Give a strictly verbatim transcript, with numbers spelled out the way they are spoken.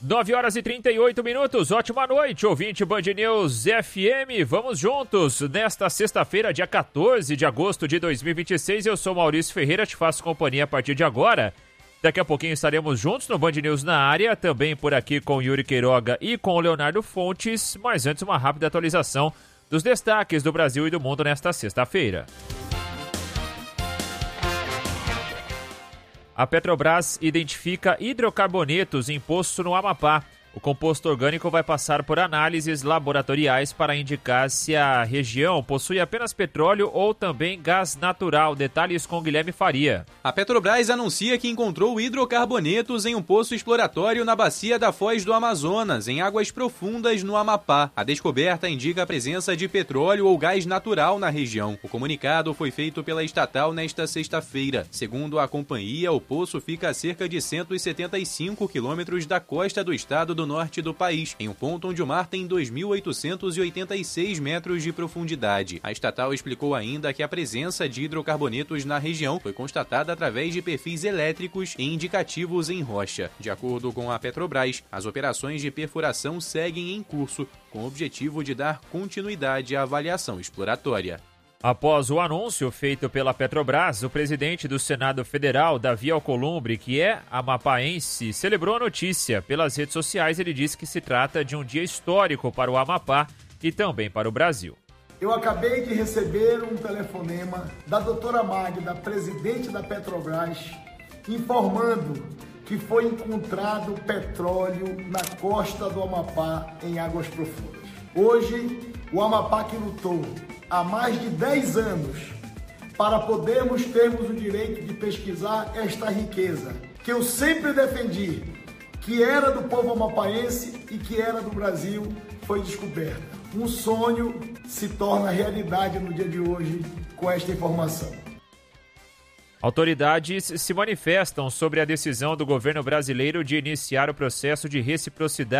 nove horas e trinta e oito minutos, ótima noite, ouvinte Band News F M, vamos juntos nesta sexta-feira, dia quatorze de agosto de dois mil e vinte e seis, eu sou Maurício Ferreira, te faço companhia a partir de agora, daqui a pouquinho estaremos juntos no Band News na área, também por aqui com o Yuri Queiroga e com o Leonardo Fontes, mas antes uma rápida atualização dos destaques do Brasil e do mundo nesta sexta-feira. A Petrobras identifica hidrocarbonetos em poço no Amapá. O composto orgânico vai passar por análises laboratoriais para indicar se a região possui apenas petróleo ou também gás natural. Detalhes com Guilherme Faria. A Petrobras anuncia que encontrou hidrocarbonetos em um poço exploratório na bacia da Foz do Amazonas, em águas profundas no Amapá. A descoberta indica a presença de petróleo ou gás natural na região. O comunicado foi feito pela estatal nesta sexta-feira. Segundo a companhia, o poço fica a cerca de cento e setenta e cinco quilômetros da costa do estado do do norte do país, em um ponto onde o mar tem dois mil oitocentos e oitenta e seis metros de profundidade. A estatal explicou ainda que a presença de hidrocarbonetos na região foi constatada através de perfis elétricos e indicativos em rocha. De acordo com a Petrobras, as operações de perfuração seguem em curso, com o objetivo de dar continuidade à avaliação exploratória. Após o anúncio feito pela Petrobras, o presidente do Senado Federal, Davi Alcolumbre, que é amapaense, celebrou a notícia. Pelas redes sociais, ele disse que se trata de um dia histórico para o Amapá e também para o Brasil. Eu acabei de receber um telefonema da doutora Magda, presidente da Petrobras, informando que foi encontrado petróleo na costa do Amapá, em águas profundas. Hoje, o Amapá que lutou há mais de dez anos para podermos termos o direito de pesquisar esta riqueza, que eu sempre defendi, que era do povo amapaense e que era do Brasil, foi descoberta. Um sonho se torna realidade no dia de hoje com esta informação. Autoridades se manifestam sobre a decisão do governo brasileiro de iniciar o processo de reciprocidade